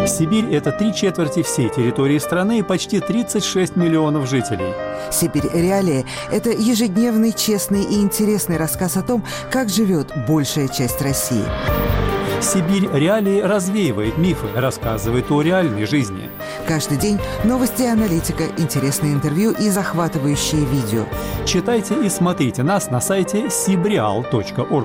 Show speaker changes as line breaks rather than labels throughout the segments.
Сибирь – это 3/4 всей территории страны и почти 36 миллионов жителей.
«Сибирь. Реалии» – это ежедневный, честный и интересный рассказ о том, как живет большая часть России.
«Сибирь. Реалии» развеивает мифы, рассказывает о реальной жизни.
Каждый день новости и аналитика, интересные интервью и захватывающие видео.
Читайте и смотрите нас на сайте sibreal.org.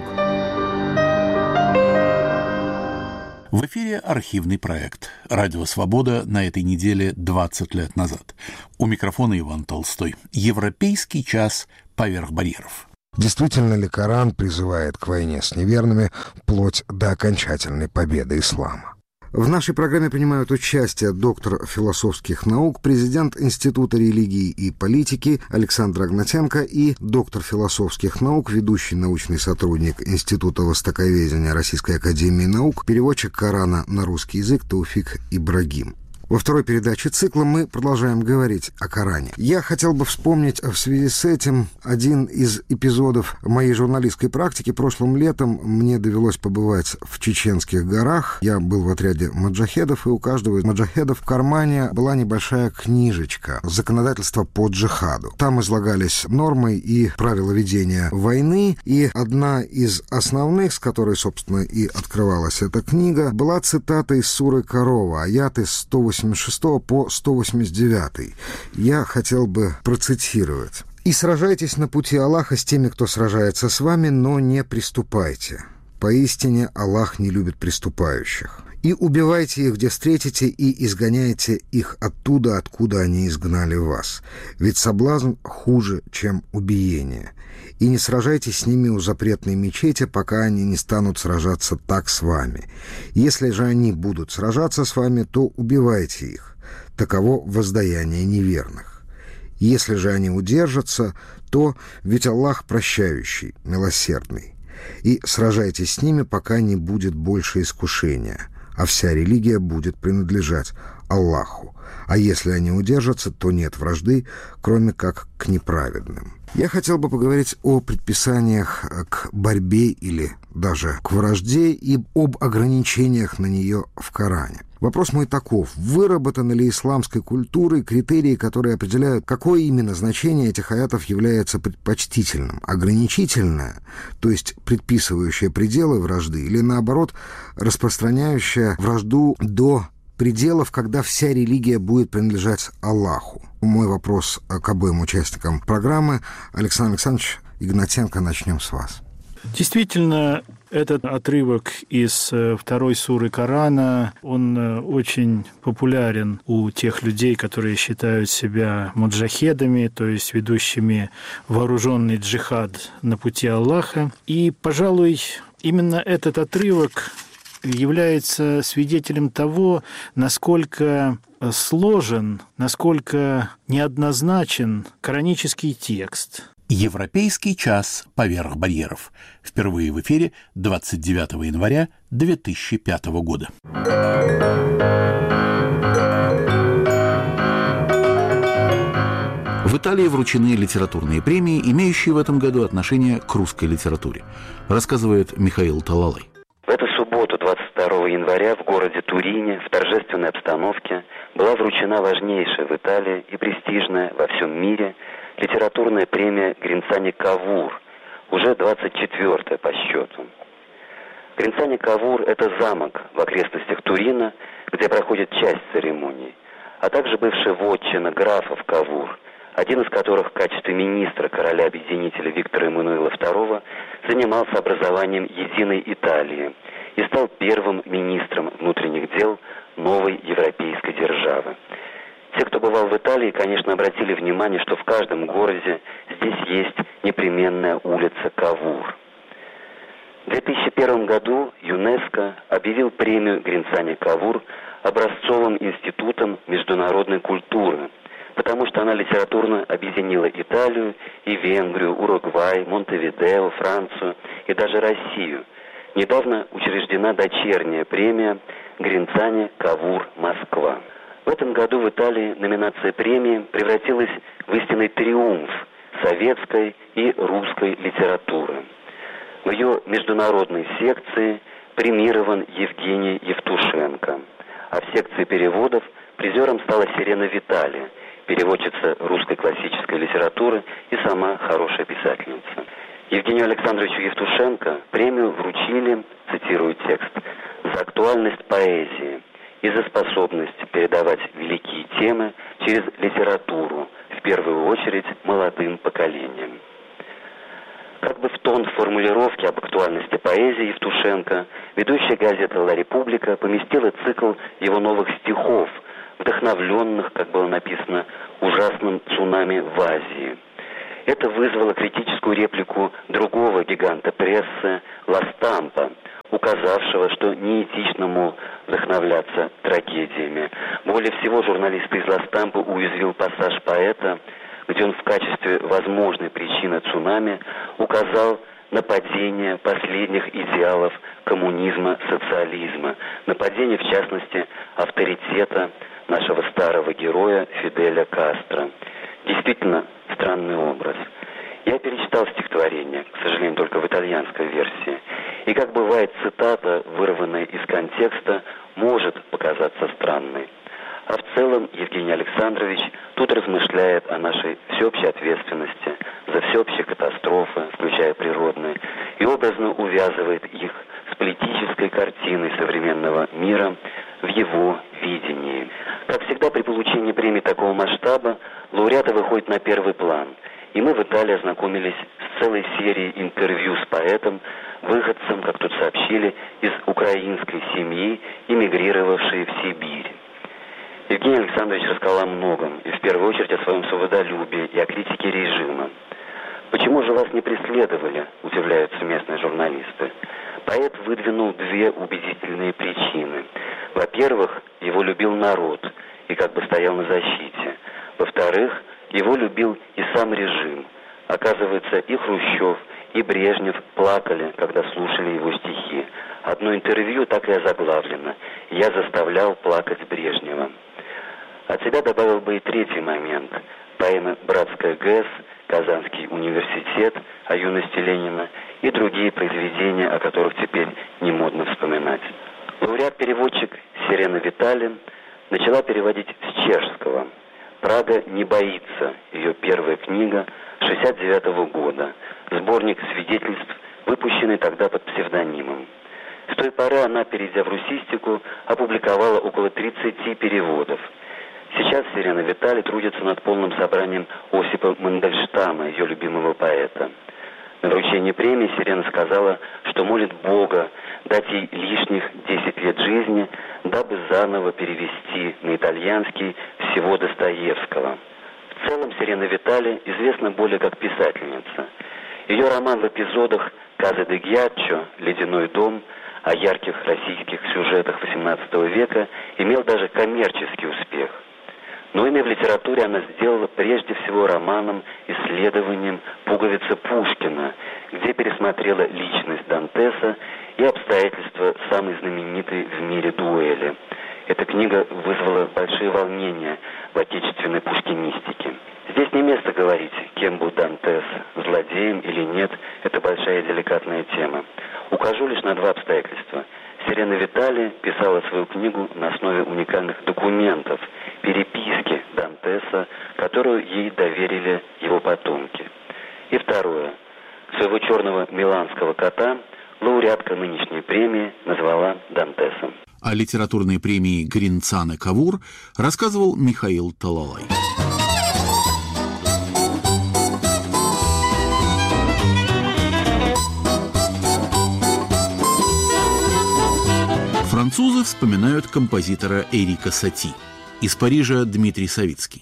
В эфире архивный проект «Радио Свобода» на этой неделе 20 лет назад. У микрофона Иван Толстой. Европейский час поверх барьеров.
Действительно ли Коран призывает к войне с неверными вплоть до окончательной победы ислама? В нашей программе принимают участие доктор философских наук, президент Института религии и политики Александр Огнатенко и доктор философских наук, ведущий научный сотрудник Института востоковедения Российской академии наук, переводчик Корана на русский язык Тауфик Ибрагим. Во второй передаче цикла мы продолжаем говорить о Коране. Я хотел бы вспомнить в связи с этим один из эпизодов моей журналистской практики. Прошлым летом мне довелось побывать в Чеченских горах. Я был в отряде маджахедов, и у каждого из маджахедов в кармане была небольшая книжечка «Законодательство по джихаду». Там излагались нормы и правила ведения войны, и одна из основных, с которой, собственно, и открывалась эта книга, была цитата из суры Корова, аяты 186 по 189. Я хотел бы процитировать. «И сражайтесь на пути Аллаха с теми, кто сражается с вами, но не приступайте. Поистине Аллах не любит приступающих. И убивайте их, где встретите, и изгоняйте их оттуда, откуда они изгнали вас. Ведь соблазн хуже, чем убиение. И не сражайтесь с ними у запретной мечети, пока они не станут сражаться так с вами. Если же они будут сражаться с вами, то убивайте их. Таково воздаяние неверных. Если же они удержатся, то ведь Аллах прощающий, милосердный. И сражайтесь с ними, пока не будет больше искушения, а вся религия будет принадлежать Аллаху. А если они удержатся, то нет вражды, кроме как к неправедным». Я хотел бы поговорить о предписаниях к борьбе или даже к вражде и об ограничениях на нее в Коране. Вопрос мой таков. Выработаны ли исламской культурой критерии, которые определяют, какое именно значение этих аятов является предпочтительным? Ограничительное, то есть предписывающее пределы вражды, или наоборот, распространяющее вражду до пределов, когда вся религия будет принадлежать Аллаху? Мой вопрос к обоим участникам программы. Александр Александрович Игнатенко, начнем с вас.
Действительно, этот отрывок из второй суры Корана, он очень популярен у тех людей, которые считают себя муджахедами, то есть ведущими вооруженный джихад на пути Аллаха. И, пожалуй, именно этот отрывок является свидетелем того, насколько сложен, насколько неоднозначен коранический текст.
Европейский час поверх барьеров. Впервые в эфире 29 января 2005 года. В Италии вручены литературные премии, имеющие в этом году отношение к русской литературе, рассказывает Михаил Талалай.
В эту субботу, 22 января, в городе Турине в торжественной обстановке была вручена важнейшая в Италии и престижная во всем мире литературная премия Гринцани Кавур, уже 24-я по счету. Гринцани Кавур – это замок в окрестностях Турина, где проходит часть церемонии, а также бывшая вотчина графов Кавур, один из которых в качестве министра короля-объединителя Виктора Эммануила II занимался образованием единой Италии и стал первым министром внутренних дел новой европейской державы. Те, кто бывал в Италии, конечно, обратили внимание, что в каждом городе здесь есть непременная улица Кавур. В 2001 году ЮНЕСКО объявил премию Гринцани Кавур образцовым институтом международной культуры, потому что она литературно объединила Италию и Венгрию, Уругвай, Монтевидео, Францию и даже Россию. Недавно учреждена дочерняя премия Гринцани Кавур Москва. В этом году в Италии номинация премии превратилась в истинный триумф советской и русской литературы. В ее международной секции премирован Евгений Евтушенко, А в секции переводов призером стала Сирена Витали, переводчица русской классической литературы и сама хорошая писательница. Евгению Александровичу Евтушенко премию вручили, цитирую текст, «за актуальность поэзии и за способность передавать великие темы через литературу, в первую очередь молодым поколениям». Как бы в тон формулировки об актуальности поэзии Евтушенко, ведущая газета «Ла Република» поместила цикл его новых стихов, вдохновленных, как было написано, ужасным цунами в Азии. Это вызвало критическую реплику другого гиганта прессы Ла Стампа, указавшего, что неэтично, мол, вдохновляться трагедиями. Более всего журналист из Ла Стампа уязвил пассаж поэта, где он в качестве возможной причины цунами указал на падение последних идеалов коммунизма, социализма, на падение, в частности, авторитета нашего старого героя Фиделя Кастро. Действительно странный образ. Я перечитал стихотворение, к сожалению, только в итальянской версии. И, как бывает, цитата, вырванная из контекста, может показаться странной. А в целом Евгений Александрович тут размышляет о нашей всеобщей ответственности за всеобщие катастрофы, включая природные, и образно увязывает их с политической картиной современного мира в его видении. Как всегда, при получении премии такого масштаба лауреаты выходят на первый план. И мы в Италии ознакомились с целой серией интервью с поэтом, выходцем, как тут сообщили, из украинской семьи, эмигрировавшей в Сибирь. Евгений Александрович рассказал о многом, и в первую очередь о своем свободолюбии и о критике режима. «Почему же вас не преследовали?» – удивляются местные журналисты. Поэт выдвинул две убедительные причины. Во-первых, его любил народ и как бы стоял на защите. Во-вторых, его любил и сам режим. Оказывается, и Хрущев, и Брежнев плакали, когда слушали его стихи. Одно интервью так и озаглавлено: «Я заставлял плакать Брежнева». От себя добавил бы и третий момент. Поэмы «Братская ГЭС», «Казанский университет», «О юности Ленина» и другие произведения, о которых теперь не модно вспоминать. Лауреат-переводчик Сирена Витали начала переводить с чешского. «Прага не боится», ее первая книга 1969 года, сборник свидетельств, выпущенный тогда под псевдонимом. С той поры она, перейдя в русистику, опубликовала около 30 переводов. Сейчас Сирена Витали трудится над полным собранием Осипа Мандельштама, ее любимого поэта. На вручении премии Сирена сказала, что молит Бога дать ей лишних 10 лет жизни, дабы заново перевести на итальянский всего Достоевского. В целом Сирена Витали известна более как писательница. Ее роман в эпизодах «Каза де Гьяччо», «Ледяной дом», о ярких российских сюжетах XVIII века имел даже коммерческий успех. Но имя в литературе она сделала прежде всего романом, исследованием «Пуговица Пушкина», где пересмотрела личность Дантеса и обстоятельства самой знаменитой в мире дуэли. Эта книга вызвала большие волнения в отечественной пушкинистике. Здесь не место говорить, кем был Дантес, злодеем или нет, это большая и деликатная тема. Укажу лишь на два обстоятельства. Сирена Витали писала свою книгу на основе уникальных документов, переписки Дантеса, которую ей доверили его потомки. И второе. Своего черного миланского кота лауреатка нынешней премии назвала Дантесом.
О литературной премии Гринцане Кавур рассказывал Михаил Талалай. Французы вспоминают композитора Эрика Сати. Из Парижа Дмитрий Савицкий.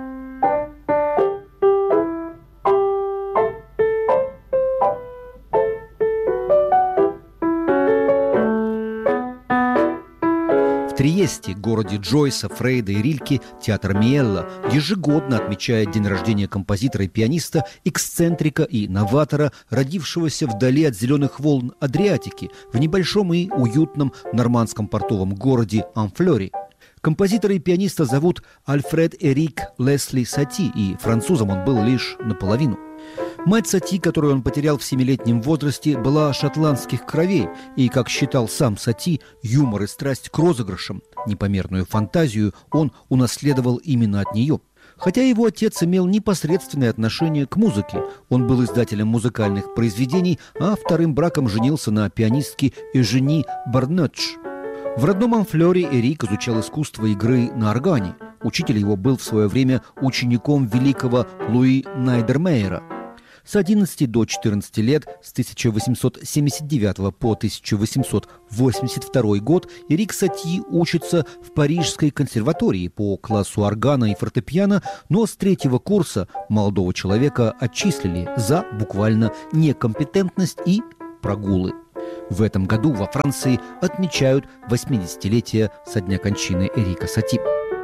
В Триесте, городе Джойса, Фрейда и Рильке, театр Миелла ежегодно отмечает день рождения композитора и пианиста, эксцентрика и новатора, родившегося вдали от зеленых волн Адриатики, в небольшом и уютном нормандском портовом городе Анфлёре. Композитора и пианиста зовут Альфред Эрик Лесли Сати, и французом он был лишь наполовину. Мать Сати, которую он потерял в 7-летнем возрасте, была шотландских кровей, и, как считал сам Сати, юмор и страсть к розыгрышам, непомерную фантазию он унаследовал именно от нее. Хотя его отец имел непосредственное отношение к музыке. Он был издателем музыкальных произведений, а вторым браком женился на пианистке Эжени Барнетч. В родном Амфлёре Эрик изучал искусство игры на органе. Учитель его был в свое время учеником великого Луи Найдермейера. С 11 до 14 лет, с 1879 по 1882 год, Эрик Сати учится в Парижской консерватории по классу органа и фортепиано, но с 3-го курса молодого человека отчислили за буквально некомпетентность и прогулы. В этом году во Франции отмечают 80-летие со дня кончины Эрика Сати.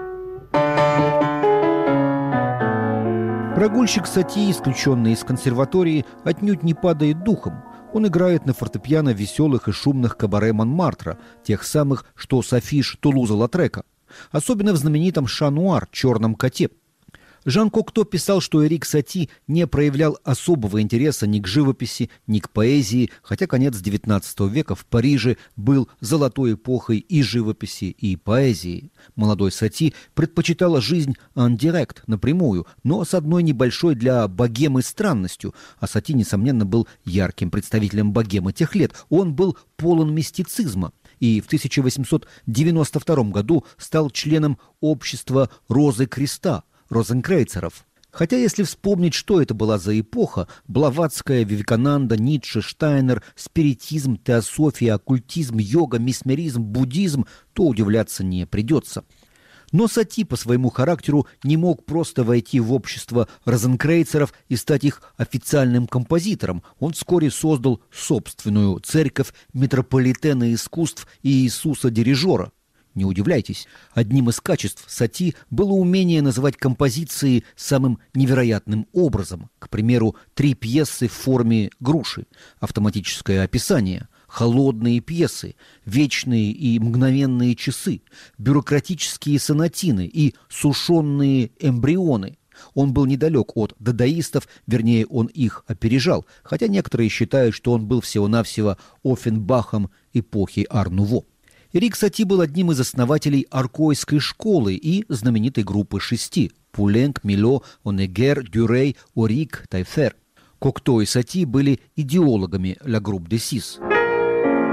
Прогульщик Сати, исключенный из консерватории, отнюдь не падает духом. Он играет на фортепиано в веселых и шумных кабаре Монмартра, тех самых, что с афиш Тулуза-Латрека. Особенно в знаменитом «Ша-Нуар» — «Черном коте». Жан Кокто писал, что Эрик Сати не проявлял особого интереса ни к живописи, ни к поэзии, хотя конец XIX века в Париже был золотой эпохой и живописи, и поэзии. Молодой Сати предпочитала жизнь en direct, напрямую, но с одной небольшой для богемы странностью. А Сати, несомненно, был ярким представителем богемы тех лет. Он был полон мистицизма. И в 1892 году стал членом общества «Розы Креста», розенкрейцеров. Хотя, если вспомнить, что это была за эпоха – Блаватская, Вивекананда, Ницше, Штайнер, спиритизм, теософия, оккультизм, йога, месмеризм, буддизм, то удивляться не придется. Но Сати по своему характеру не мог просто войти в общество розенкрейцеров и стать их официальным композитором. Он вскоре создал собственную церковь митрополитена искусств и Иисуса-дирижера. Не удивляйтесь, одним из качеств Сати было умение называть композиции самым невероятным образом. К примеру, 3 пьесы в форме груши, автоматическое описание, холодные пьесы, вечные и мгновенные часы, бюрократические сонатины и сушеные эмбрионы. Он был недалек от дадаистов, вернее, он их опережал, хотя некоторые считают, что он был всего-навсего Оффенбахом эпохи Ар-Нуво. Эрик Сати был одним из основателей Аркойской школы и знаменитой группы 6 – Пуленк, Мило, Онегер, Дюрей, Орик, Тайфер. Кокто и Сати были идеологами «La Groupe de Six».